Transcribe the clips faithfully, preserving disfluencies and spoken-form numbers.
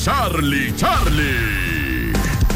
Charlie, Charlie.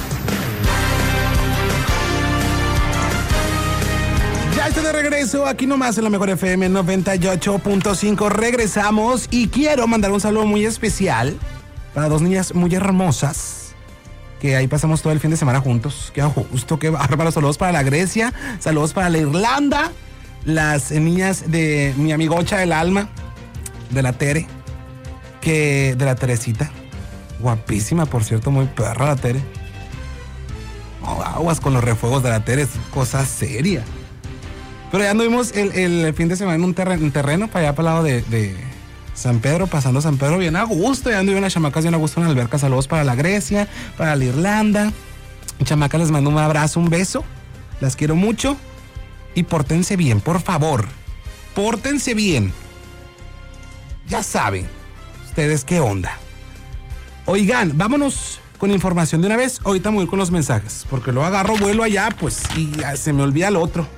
Ya estoy de regreso, aquí nomás en la Mejor F M noventa y ocho punto cinco. Regresamos y quiero mandar un saludo muy especial para dos niñas muy hermosas que ahí pasamos todo el fin de semana juntos. Qué justo, qué bárbaro. Saludos para la Grecia, saludos para la Irlanda, las niñas de mi amigocha del alma, de la Tere, que de la Teresita. Guapísima, por cierto, muy perra la Tere. Oh, aguas con los refuegos de la Tere, es cosa seria. Pero ya anduvimos el, el fin de semana en un terreno, un terreno para allá para el lado de, de San Pedro, pasando San Pedro bien a gusto. Ya anduvieron las chamacas bien a gusto en la alberca. Saludos para la Grecia, para la Irlanda. Chamacas, les mando un abrazo, un beso. Las quiero mucho. Y pórtense bien, por favor. Pórtense bien. Ya saben ustedes qué onda. Oigan, vámonos con información de una vez. Ahorita me voy con los mensajes, porque luego agarro vuelo allá, pues, y se me olvida lo otro.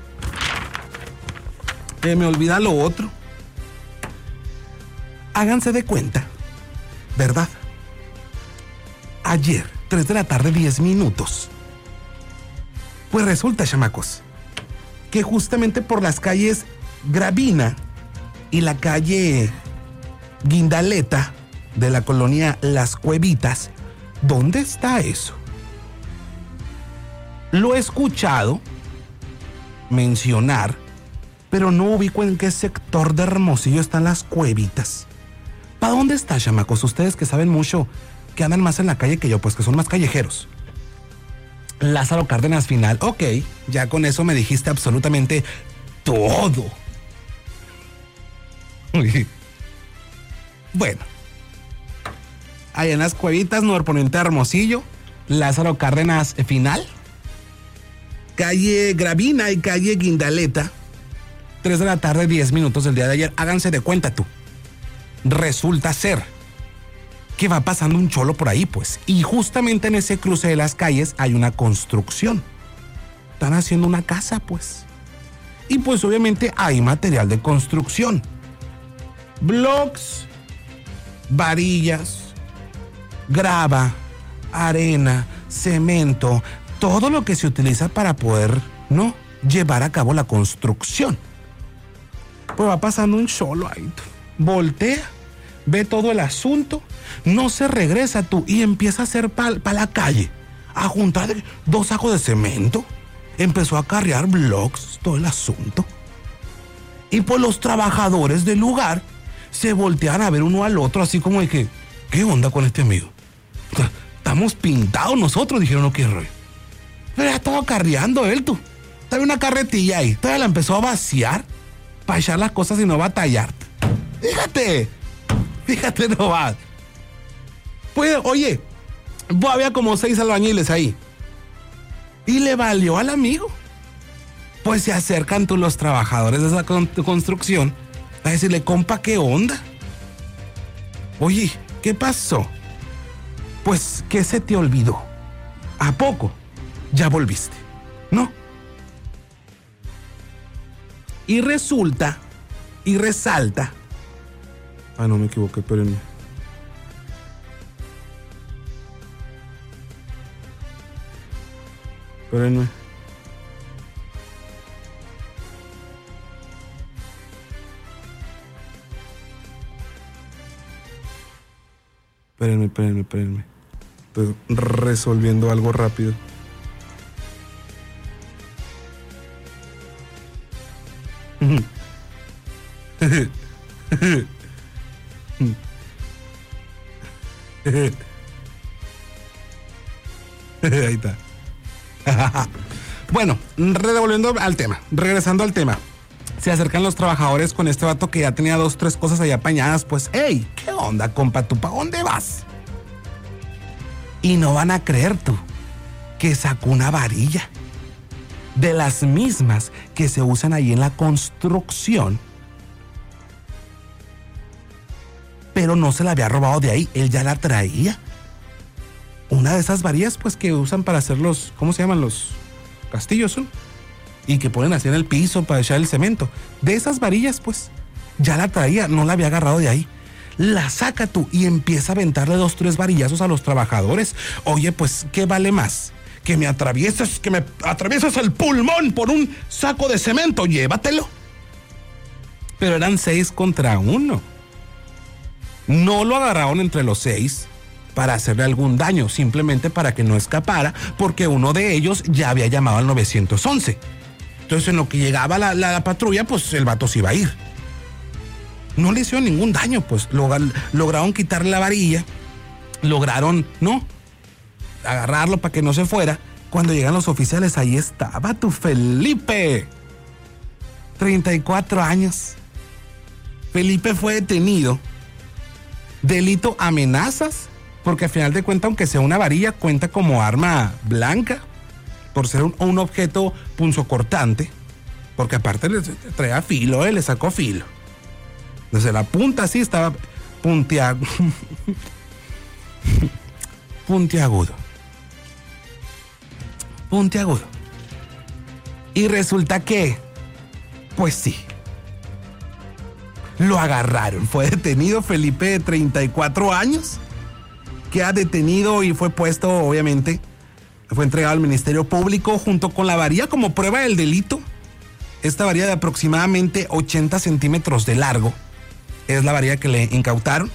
Se me olvida lo otro. Háganse de cuenta, ¿verdad? Ayer, tres de la tarde, diez minutos. Pues resulta, chamacos, que justamente por las calles Gravina y la calle Guindaleta de la colonia Las Cuevitas, ¿dónde está eso? Lo he escuchado mencionar, pero no ubico en qué sector de Hermosillo están Las Cuevitas. ¿Para dónde está, chamacos? Ustedes que saben mucho, que andan más en la calle que yo, pues que son más callejeros. Lázaro Cárdenas final. Ok, ya con eso me dijiste absolutamente todo. Bueno, ahí en Las Cuevitas, Norponiente Hermosillo, Lázaro Cárdenas final, calle Gravina y calle Guindaleta, tres de la tarde, diez minutos del día de ayer. Háganse de cuenta tú. Resulta ser que va pasando un cholo por ahí, pues, y justamente en ese cruce de las calles hay una construcción. Están haciendo una casa, pues. Y pues obviamente hay material de construcción. Blocks, varillas, grava, arena, cemento, todo lo que se utiliza para poder, ¿no?, llevar a cabo la construcción. Pues va pasando un cholo ahí, voltea, ve todo el asunto, no se regresa tú y empieza a hacer para pa la calle, a juntar dos sacos de cemento, empezó a carrear blocks, todo el asunto. Y pues los trabajadores del lugar se voltean a ver uno al otro así como de que, ¿qué onda con este amigo? Estamos pintados nosotros, dijeron, no, qué rollo. Pero ya estaba carreando él, tú. Estaba una carretilla ahí, todavía la empezó a vaciar para echar las cosas y no batallar. Fíjate, fíjate nomás. Pues, oye, pues había como seis albañiles ahí. Y le valió al amigo. Pues se acercan tú los trabajadores de esa construcción a decirle, compa, ¿qué onda? Oye, ¿qué pasó? Pues, ¿qué se te olvidó? ¿A poco ya volviste? ¿No? Y resulta y resalta. Ah, no me equivoqué, espérenme. Espérenme. Espérenme, espérenme, espérenme. Estoy resolviendo algo rápido. Ahí está. Bueno, revolviendo al tema, regresando al tema. Se acercan los trabajadores con este vato que ya tenía dos, tres cosas ahí apañadas. Pues, hey, ¿qué onda, compa? ¿Tú para dónde vas? Y no van a creer tú que sacó una varilla de las mismas que se usan ahí en la construcción, pero no se la había robado de ahí, él ya la traía. Una de esas varillas, pues, que usan para hacer los, ¿cómo se llaman? Los castillos, ¿son? Y que ponen así en el piso para echar el cemento. De esas varillas, pues, ya la traía, no la había agarrado de ahí. la saca tú y empieza a aventarle dos, tres varillazos a los trabajadores. Oye, pues, ¿qué vale más? Que me atravieses, que me atravieses el pulmón por un saco de cemento, llévatelo. Pero eran seis contra uno. No lo agarraron entre los seis para hacerle algún daño, simplemente para que no escapara, porque uno de ellos ya había llamado al nueve once. Entonces, en lo que llegaba la, la, la patrulla, pues el vato se iba a ir. No le hicieron ningún daño, pues log- lograron quitarle la varilla, lograron, ¿no?, agarrarlo para que no se fuera. Cuando llegan los oficiales, ahí estaba tu Felipe, treinta y cuatro años. Felipe fue detenido. Delito amenazas, porque al final de cuentas, aunque sea una varilla, cuenta como arma blanca, por ser un, un objeto punzocortante, porque aparte le traía filo, eh, le sacó filo. Desde la punta así estaba puntiagudo. puntiagudo. Puntiagudo. Y resulta que, pues sí, lo agarraron. Fue detenido Felipe, de treinta y cuatro años, queda detenido y fue puesto, obviamente, fue entregado al Ministerio Público junto con la varilla como prueba del delito. Esta varilla de aproximadamente ochenta centímetros de largo es la varilla que le incautaron.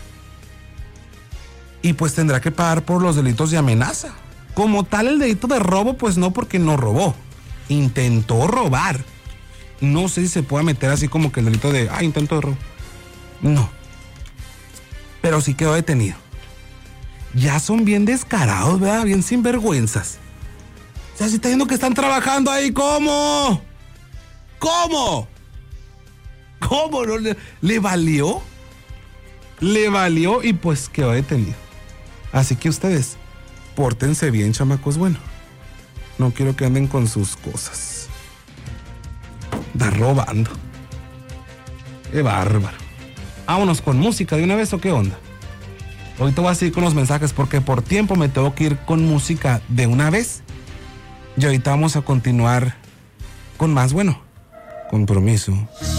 Y pues tendrá que pagar por los delitos de amenaza. Como tal, el delito de robo, pues no, porque no robó. Intentó robar. No sé si se puede meter así como que el delito de, ah, intento de robo. No. Pero sí quedó detenido. Ya son bien descarados, ¿verdad? Bien sinvergüenzas. O sea, si está viendo que están trabajando ahí, ¿cómo? ¿Cómo? ¿Cómo? ¿No le, le valió? Le valió y pues quedó detenido. Así que ustedes, pórtense bien, chamacos. Bueno, no quiero que anden con sus cosas. Da robando. Qué bárbaro. Vámonos con música de una vez, ¿o qué onda? Ahorita voy a seguir con los mensajes porque por tiempo me tengo que ir con música de una vez. Y ahorita vamos a continuar con más, bueno, compromiso.